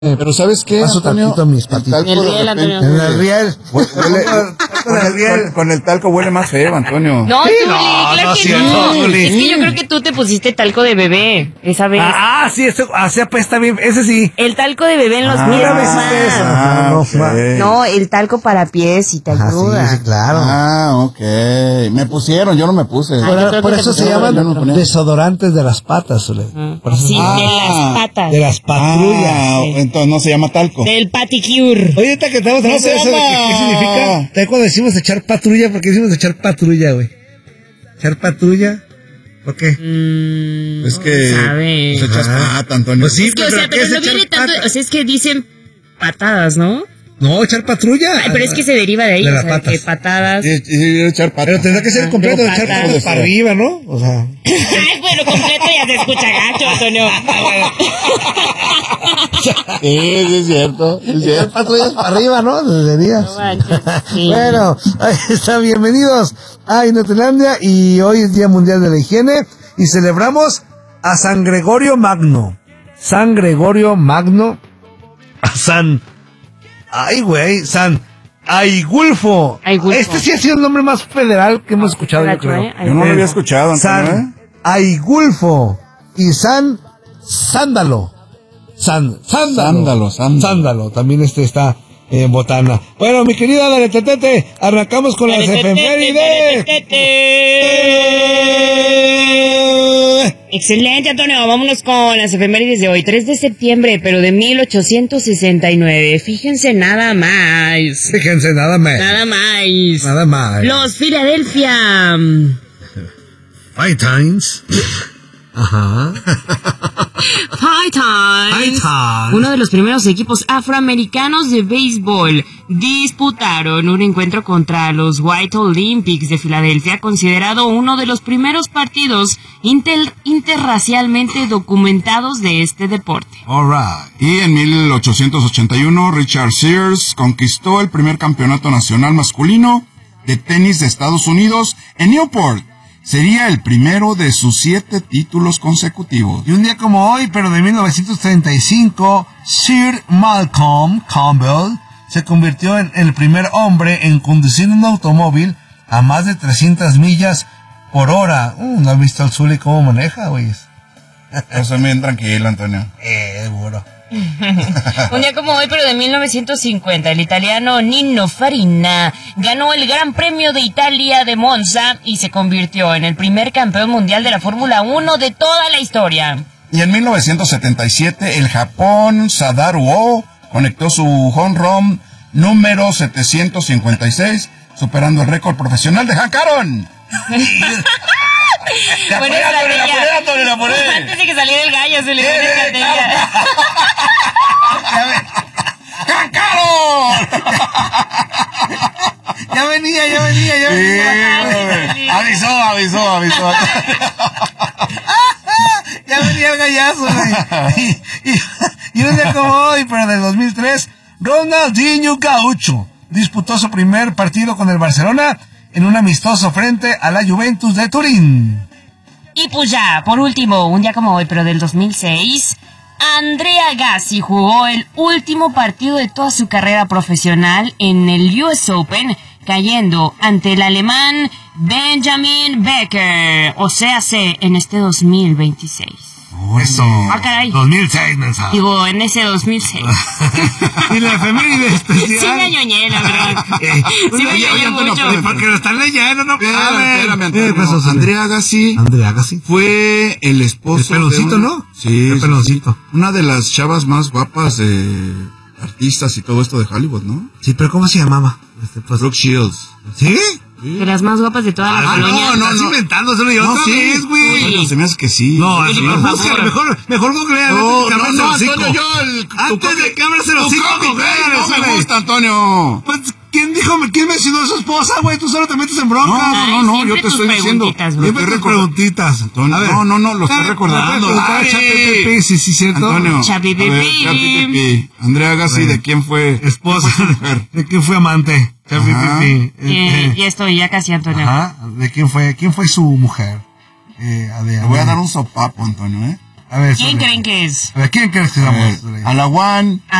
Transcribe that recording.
Pero ¿sabes qué, Paso Antonio? tantito a mis patitas. El talco de repente- En el riel. Con el talco huele más feo, Antonio. No, Sí, Zuli, no, claro no, que sí, no. no, Zuli. Es que yo creo que tú te pusiste talco de bebé esa vez. Sí, eso, así apesta bien, ese sí. El talco de bebé en los pies. me nomás. hiciste eso. ok. No, el talco para pies y te ayuda. Sí, claro. Ok. Me pusieron, yo no me puse. yo creo Por que eso te se pusieron. llaman Yo no ponía. desodorantes de las patas, Zule. Por eso Sí, se- de las patas. de las patrullas. Entonces no se llama talco. Del paticure. Oye, ahorita que estamos hablando se de eso, llama. ¿qué significa? ¿Sabes cuando decimos echar patrulla? ¿Por qué decimos echar patrulla, güey? ¿Echar patrulla? ¿Por qué? Es que ¿Sabe? pues echas pata, Antonio. Pues sí, Es que, o sea, ¿qué pero es no echar viene tanto, pata? o sea, es que dicen patadas, ¿no? No, echar patrulla. Ay, pero es que se deriva de ahí, De o las sea, patas. que patadas. Y echar pata. Pero tendrá que ser completo, Luego echar patas. patas para arriba, ¿no? O sea. Ay, bueno, completo ya se escucha gacho, Antonio. Sí, es cierto. Echar patrullas para arriba, ¿no? Deberías. No manches, sí. Bueno, ahí está, bienvenidos a Inutilandia y hoy es Día Mundial de la Higiene y celebramos a San Gregorio Magno. San Gregorio Magno, a San... Ay, güey, San Aigulfo. Aigulfo. Este sí ha sido el nombre más federal que hemos escuchado, yo creo. Yo no lo había escuchado, Antonio. San Aigulfo y San Sándalo. Sándalo. También está en botana. Bueno, mi querida Dale Tetete, arrancamos con las efemérides. Excelente, Antonio. Vámonos con las efemérides de hoy. 3 de septiembre, pero de 1869. Fíjense nada más. Fíjense, nada más. Nada más. Los Philadelphia. Five times. Ajá. High Times, uno de los primeros equipos afroamericanos de béisbol, disputaron un encuentro contra los White Olympics de Filadelfia, considerado uno de los primeros partidos interracialmente documentados de este deporte. Alright. Y en 1881, Richard Sears conquistó el primer campeonato nacional masculino de tenis de Estados Unidos en Newport. Sería el primero de sus 7 títulos consecutivos. Y un día como hoy, pero de 1935, Sir Malcolm Campbell se convirtió en el primer hombre en conducir un automóvil a más de 300 millas por hora. ¿No has visto al Zuli cómo maneja, güey? Yo soy bien tranquilo, Antonio. Seguro. Un día como hoy, pero de 1950, el italiano Nino Farina ganó el Gran Premio de Italia de Monza y se convirtió en el primer campeón mundial de la Fórmula 1 de toda la historia. Y en 1977, el Japón Sadaru Oh conectó su home run número 756, superando el récord profesional de Hank Aaron. Buena estrategia. Antes de que saliera el gallo, se le pone estrategia. ¡Hank Aaron! Ya venía. Avisó. Ya venía el gallazo, güey. Y un día como hoy, pero del 2003, Ronaldinho Gaucho disputó su primer partido con el Barcelona en un amistoso frente a la Juventus de Turín. Y pues ya, por último, un día como hoy, pero del 2006, Andrea Agassi jugó el último partido de toda su carrera profesional en el US Open, cayendo ante el alemán Benjamin Becker, o sea, en este 2026. Eso. Ah, caray. 2006, mensaje. Digo, en ese 2006. Y la efeméride especial. Sí me añoñé, la verdad. Sí me añoñé mucho. Porque lo están leyendo, ¿no? Espérame, Antonio. Andrea Agassi fue el esposo. El peloncito, ¿no? Sí. El peloncito. Una de las chavas más guapas de artistas y todo esto de Hollywood, ¿no? Sí, pero ¿cómo se llamaba? Brooke Shields. ¿Sí? De las más guapas de toda la colonia. No, estás inventándoselo y otra vez, güey. Bueno, se me hace que sí. No, mejor googlea. No, Antonio, antes de que abras el hocico, no me gusta, Antonio. Pues, ¿quién mencionó a su esposa, güey? Tú solo te metes en bronca. No, yo te estoy diciendo. Siempre tus preguntitas. Antonio, no, lo estoy recordando. Sí, cierto. Antonio, Chapipipi. Andrea Agassi, ¿de quién fue? Esposa. ¿De quién fue amante? Y estoy ya casi, Antonio. Ajá. ¿De quién fue? ¿Quién fue su mujer? Te voy a dar un sopapo, Antonio, A ver, ¿Quién Zuli. creen que es? A ver, ¿quién crees que A somos? ver, Alawan,